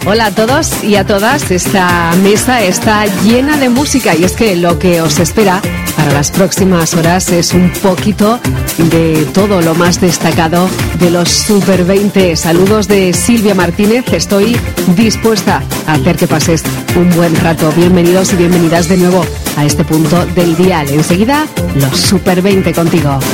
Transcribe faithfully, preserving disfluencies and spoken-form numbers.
Hola a todos y a todas, esta mesa está llena de música y es que lo que os espera para las próximas horas es un poquito de todo lo más destacado de los Super veinte. Saludos de Silvia Martínez, estoy dispuesta a hacer que pases un buen rato. Bienvenidos y bienvenidas de nuevo a este punto del dial. Enseguida, los Super veinte contigo.